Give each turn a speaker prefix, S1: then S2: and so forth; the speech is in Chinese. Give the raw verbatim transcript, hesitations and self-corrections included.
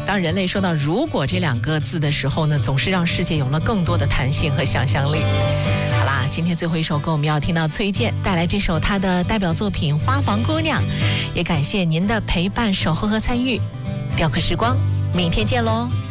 S1: 当人类说到如果这两个字的时候呢，总是让世界有了更多的弹性和想象力。好啦，今天最后一首歌我们要听到崔健带来这首他的代表作品《花房姑娘》，也感谢您的陪伴、守候和参与。雕刻时光，明天见喽。